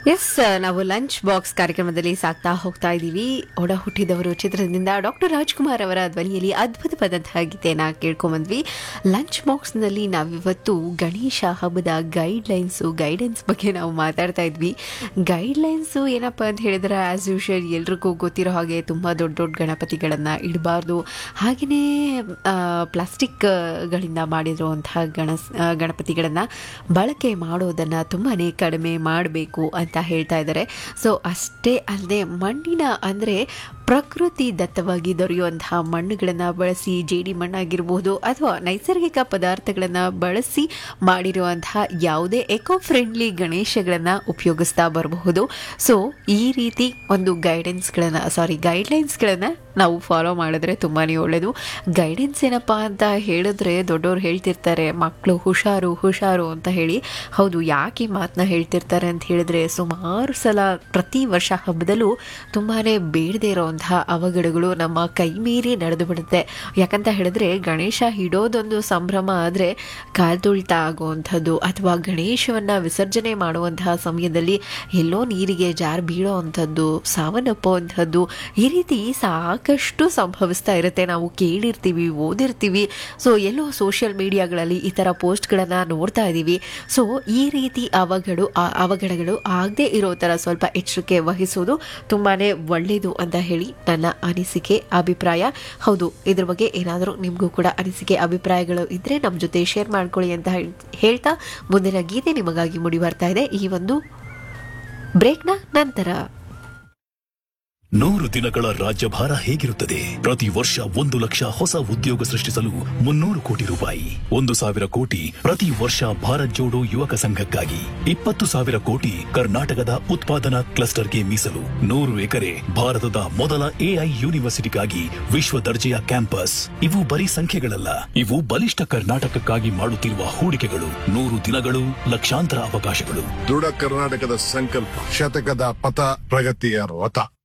S, ನಾವು lunch box ಕಾರ್ಯಕ್ರಮದಲ್ಲಿ ಸಾಕ್ತಾ ಹೋಗ್ತಾ ಇದ್ದೀವಿ. ಒಡ ಹುಟ್ಟಿದವರು ಚಿತ್ರದಿಂದ ಡಾಕ್ಟರ್ ರಾಜ್ಕುಮಾರ್ ಅವರ ಧ್ವನಿಯಲ್ಲಿ ಅದ್ಭುತವಾದಂತಹ ಗೀತೆಯನ್ನು ಕೇಳ್ಕೊಂಬಂದ್ವಿ. ಲಂಚ್ ಬಾಕ್ಸ್ನಲ್ಲಿ ನಾವಿವತ್ತು ಗಣೇಶ ಹಬ್ಬದ ಗೈಡೆನ್ಸ್ ಬಗ್ಗೆ ನಾವು ಮಾತಾಡ್ತಾ ಇದ್ವಿ. ಗೈಡ್ಲೈನ್ಸು ಏನಪ್ಪ ಅಂತ ಹೇಳಿದ್ರೆ, ಆ್ಯಸ್ ಯೂಶುವಲ್ ಎಲ್ರಿಗೂ ಗೊತ್ತಿರೋ ಹಾಗೆ ತುಂಬ ದೊಡ್ಡ ದೊಡ್ಡ ಗಣಪತಿಗಳನ್ನು ಇಡಬಾರ್ದು, ಹಾಗೆಯೇ ಪ್ಲಾಸ್ಟಿಕ್ಗಳಿಂದ ಮಾಡಿರುವಂತಹ ಗಣಪತಿಗಳನ್ನು ಬಳಕೆ ಮಾಡೋದನ್ನು ತುಂಬಾ ಕಡಿಮೆ ಮಾಡಬೇಕು ಅಂತ ಹೇಳ್ತಾ ಇದ್ದಾರೆ. ಸೊ ಅಷ್ಟೇ ಅಲ್ಲದೆ ಮಣ್ಣಿನ ಅಂದರೆ ಪ್ರಕೃತಿ ದತ್ತವಾಗಿ ದೊರೆಯುವಂತಹ ಮಣ್ಣುಗಳನ್ನು ಬಳಸಿ, ಜೇಡಿ ಮಣ್ಣಾಗಿರ್ಬೋದು ಅಥವಾ ನೈಸರ್ಗಿಕ ಪದಾರ್ಥಗಳನ್ನು ಬಳಸಿ ಮಾಡಿರುವಂತಹ ಯಾವುದೇ ಎಕೋ ಫ್ರೆಂಡ್ಲಿ ಗಣೇಶಗಳನ್ನು ಉಪಯೋಗಿಸ್ತಾ ಬರಬಹುದು. ಸೊ ಈ ರೀತಿ ಒಂದು ಗೈಡ್ಲೈನ್ಸ್ಗಳನ್ನು ನಾವು ಫಾಲೋ ಮಾಡಿದ್ರೆ ತುಂಬಾ ಒಳ್ಳೆಯದು. ಗೈಡೆನ್ಸ್ ಏನಪ್ಪ ಅಂತ ಹೇಳಿದ್ರೆ, ದೊಡ್ಡವರು ಹೇಳ್ತಿರ್ತಾರೆ ಮಕ್ಕಳು ಹುಷಾರು ಅಂತ ಹೇಳಿ. ಹೌದು, ಯಾಕೆ ಮಾತನ್ನ ಹೇಳ್ತಿರ್ತಾರೆ ಅಂತ ಹೇಳಿದ್ರೆ, ಸುಮಾರು ಸಲ ಪ್ರತಿ ವರ್ಷ ಹಬ್ಬದಲ್ಲೂ ತುಂಬಾ ಬೇಡದೇ ಇರೋವಂತಹ ಅವಘಡಗಳು ನಮ್ಮ ಕೈ ಮೀರಿ ನಡೆದು ಬಿಡುತ್ತೆ. ಯಾಕಂತ ಹೇಳಿದ್ರೆ, ಗಣೇಶ ಇಡೋದೊಂದು ಸಂಭ್ರಮ ಆದರೆ ಕಾಲ್ತುಳಿತ ಆಗುವಂಥದ್ದು ಅಥವಾ ಗಣೇಶವನ್ನು ವಿಸರ್ಜನೆ ಮಾಡುವಂತಹ ಸಮಯದಲ್ಲಿ ಎಲ್ಲೋ ನೀರಿಗೆ ಜಾರು ಬೀಳೋ ಅಂಥದ್ದು, ಸಾವನ್ನಪ್ಪುವಂಥದ್ದು, ಈ ರೀತಿ ಸಾಕಷ್ಟು ಸಂಭವಿಸ್ತಾ ಇರುತ್ತೆ. ನಾವು ಕೇಳಿರ್ತೀವಿ, ಓದಿರ್ತೀವಿ. ಸೊ ಎಲ್ಲೋ ಸೋಷಿಯಲ್ ಮೀಡಿಯಾಗಳಲ್ಲಿ ಈ ಥರ ಪೋಸ್ಟ್ಗಳನ್ನು ನೋಡ್ತಾ ಇದ್ದೀವಿ. ಸೊ ಈ ರೀತಿ ಅವಘಡಗಳು ಆಗದೆ ಇರೋ ಥರ ಸ್ವಲ್ಪ ಎಚ್ಚರಿಕೆ ವಹಿಸೋದು ತುಂಬಾ ಒಳ್ಳೆಯದು ಅಂತ ಹೇಳಿ ನನ್ನ ಅನಿಸಿಕೆ, ಅಭಿಪ್ರಾಯ. ಹೌದು, ಇದ್ರ ಬಗ್ಗೆ ಏನಾದರೂ ನಿಮಗೂ ಕೂಡ ಅನಿಸಿಕೆ, ಅಭಿಪ್ರಾಯಗಳು ಇದ್ದರೆ ನಮ್ಮ ಜೊತೆ ಶೇರ್ ಮಾಡ್ಕೊಳ್ಳಿ ಅಂತ ಹೇಳ್ತಾ ಮುಂದಿನ ಗೀತೆ ನಿಮಗಾಗಿ ಮೂಡಿ ಬರ್ತಾ ಇದೆ ಈ ಒಂದು ಬ್ರೇಕ್ನ ನಂತರ. 100 ದಿನಗಳ ರಾಜ್ಯಭಾರ ಹೇಗಿರುತ್ತದೆ? ಪ್ರತಿ ವರ್ಷ 1 ಲಕ್ಷ ಹೊಸ ಉದ್ಯೋಗ ಸೃಷ್ಟಿಸಲು 300 ಕೋಟಿ ರೂಪಾಯಿ, 1,000 ಕೋಟಿ ಪ್ರತಿ ವರ್ಷ ಭಾರತ್ ಜೋಡೋ ಯುವಕ ಸಂಘಕ್ಕಾಗಿ, 20,000 ಕೋಟಿ ಕರ್ನಾಟಕದ ಉತ್ಪಾದನಾ ಕ್ಲಸ್ಟರ್ಗೆ ಮೀಸಲು, 100 ಎಕರೆ ಭಾರತದ ಮೊದಲ AI ಯೂನಿವರ್ಸಿಟಿಗಾಗಿ ವಿಶ್ವ ದರ್ಜೆಯ ಕ್ಯಾಂಪಸ್. ಇವು ಬರೀ ಸಂಖ್ಯೆಗಳಲ್ಲ, ಇವು ಬಲಿಷ್ಠ ಕರ್ನಾಟಕಕ್ಕಾಗಿ ಮಾಡುತ್ತಿರುವ ಹೂಡಿಕೆಗಳು. 100 ದಿನಗಳು, ಲಕ್ಷಾಂತರ ಅವಕಾಶಗಳು. ದೃಢ ಕರ್ನಾಟಕದ ಸಂಕಲ್ಪ, ಶತಕದ ಪಥ, ಪ್ರಗತಿಯ ರಥ.